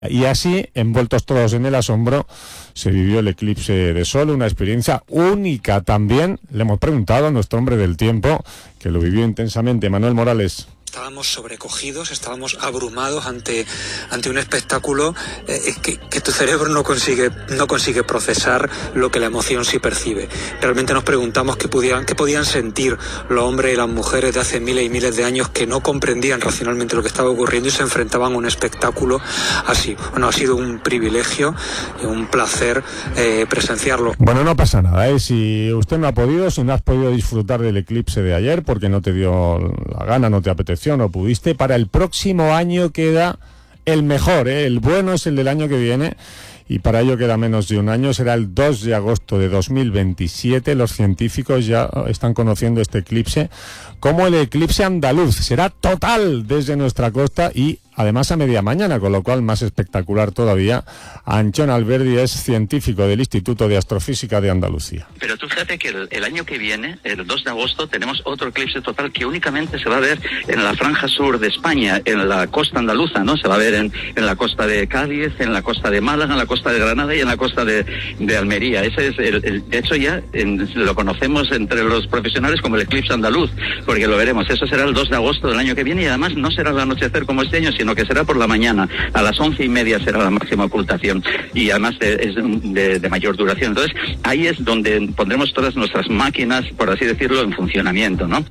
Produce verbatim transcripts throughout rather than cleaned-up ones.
Y así, envueltos todos en el asombro, se vivió el eclipse de sol, una experiencia única también. Le hemos preguntado a nuestro hombre del tiempo, que lo vivió intensamente, Manuel Morales. Estábamos sobrecogidos, estábamos abrumados ante, ante un espectáculo eh, que, que tu cerebro no consigue, no consigue procesar lo que la emoción sí percibe. Realmente nos preguntamos qué podían, qué podían sentir los hombres y las mujeres de hace miles y miles de años que no comprendían racionalmente lo que estaba ocurriendo y se enfrentaban a un espectáculo así. Bueno, ha sido un privilegio y un placer eh, presenciarlo. Bueno, no pasa nada, ¿eh? Si usted no ha podido, si no has podido disfrutar del eclipse de ayer porque no te dio la gana, no te apeteció, no pudiste, para el próximo año queda el mejor, ¿eh? El bueno es el del año que viene y para ello queda menos de un año, será el dos de agosto de dos mil veintisiete. Los científicos ya están conociendo este eclipse como el eclipse andaluz, será total desde nuestra costa y además a media mañana, con lo cual más espectacular todavía. Anchón Alberdi es científico del Instituto de Astrofísica de Andalucía. Pero tú fíjate que el, el año que viene, el dos de agosto, tenemos otro eclipse total que únicamente se va a ver en la franja sur de España, en la costa andaluza, ¿no? Se va a ver en, en la costa de Cádiz, en la costa de Málaga, en la costa de Granada y en la costa de, de Almería. Ese es el, el, de hecho ya en, lo conocemos entre los profesionales como el eclipse andaluz, porque lo veremos. Eso será el dos de agosto del año que viene y además no será al anochecer como este año, sino que será por la mañana, a las once y media será la máxima ocultación y además de, es de, de mayor duración. Entonces ahí es donde pondremos todas nuestras máquinas, por así decirlo, en funcionamiento, ¿no?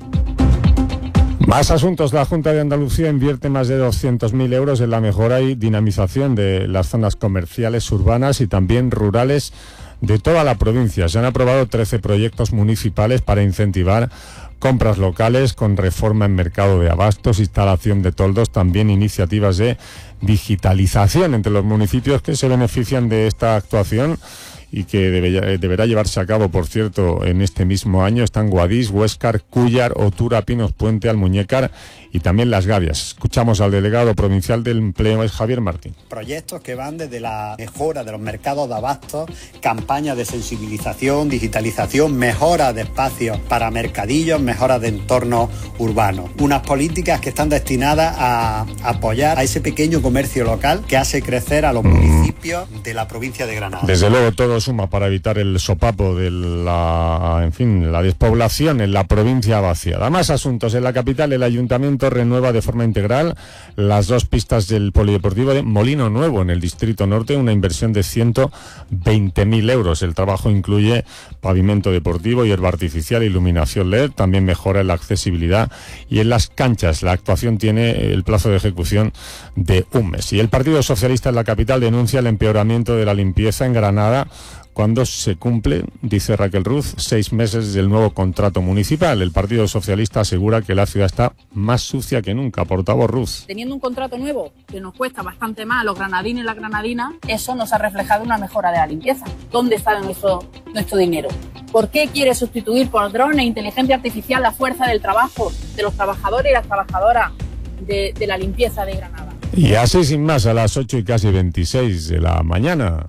Más asuntos. La Junta de Andalucía invierte más de doscientos mil euros en la mejora y dinamización de las zonas comerciales, urbanas y también rurales de toda la provincia. Se han aprobado trece proyectos municipales para incentivar compras locales con reforma en mercado de abastos, instalación de toldos, también iniciativas de digitalización entre los municipios que se benefician de esta actuación y que debe, deberá llevarse a cabo, por cierto, en este mismo año. Están Guadix, Huéscar, Cúllar, Otura, Pinos Puente, Almuñécar y también Las Gavias. Escuchamos al delegado provincial del empleo, es Javier Martín. Proyectos que van desde la mejora de los mercados de abastos, campañas de sensibilización, digitalización, mejora de espacios para mercadillos, mejora de entornos urbanos. Unas políticas que están destinadas a apoyar a ese pequeño comercio local que hace crecer a los municipios de la provincia de Granada. Desde luego todo suma para evitar el sopapo de la, en fin, la despoblación en la provincia vaciada. Más asuntos. En la capital, el ayuntamiento renueva de forma integral las dos pistas del polideportivo de Molino Nuevo en el Distrito Norte, una inversión de ciento veinte mil euros. El trabajo incluye pavimento deportivo, hierba artificial, iluminación L E D, también mejora en la accesibilidad y en las canchas. La actuación tiene el plazo de ejecución de un mes. Y el Partido Socialista en la capital denuncia el empeoramiento de la limpieza en Granada cuando se cumple, dice Raquel Ruz, seis meses del nuevo contrato municipal. El Partido Socialista asegura que la ciudad está más sucia que nunca. Portavoz Ruz. Teniendo un contrato nuevo que nos cuesta bastante más a los granadinos y las granadinas, eso nos ha reflejado una mejora de la limpieza. ¿Dónde está nuestro, nuestro dinero? ¿Por qué quiere sustituir por drones e inteligencia artificial la fuerza del trabajo de los trabajadores y las trabajadoras de, de la limpieza de Granada? Y así sin más, a las ocho y casi veintiséis de la mañana.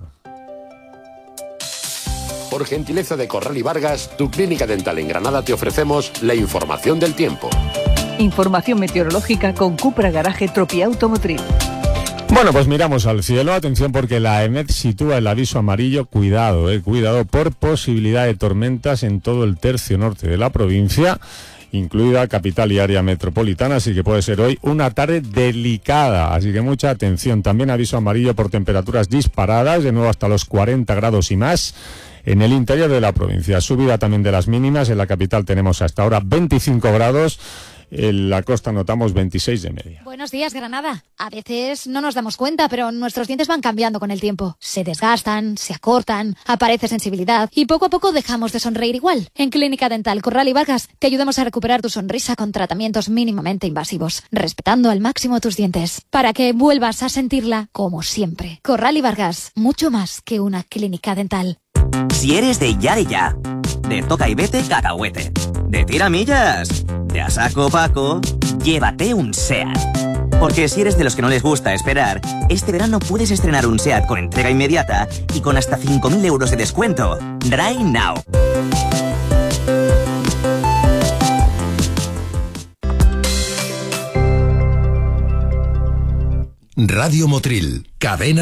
Por gentileza de Corral y Vargas, tu clínica dental en Granada, te ofrecemos la información del tiempo. Información meteorológica con Cupra Garaje Tropia Automotriz. Bueno, pues miramos al cielo, atención porque la EMET sitúa el aviso amarillo, cuidado, eh, cuidado por posibilidad de tormentas en todo el tercio norte de la provincia, incluida capital y área metropolitana, así que puede ser hoy una tarde delicada, así que mucha atención. También aviso amarillo por temperaturas disparadas, de nuevo hasta los cuarenta grados y más, en el interior de la provincia. Subida también de las mínimas, en la capital tenemos hasta ahora veinticinco grados, en la costa notamos veintiséis de media. Buenos días, Granada. A veces no nos damos cuenta, pero nuestros dientes van cambiando con el tiempo. Se desgastan, se acortan, aparece sensibilidad y poco a poco dejamos de sonreír igual. En Clínica Dental Corral y Vargas te ayudamos a recuperar tu sonrisa con tratamientos mínimamente invasivos, respetando al máximo tus dientes, para que vuelvas a sentirla como siempre. Corral y Vargas, mucho más que una clínica dental. Si eres de ya de ya, de toca y vete cacahuete, de tiramillas, de a saco Paco, llévate un SEAT. Porque si eres de los que no les gusta esperar, este verano puedes estrenar un SEAT con entrega inmediata y con hasta cinco mil euros de descuento. Right now. Radio Motril, cadena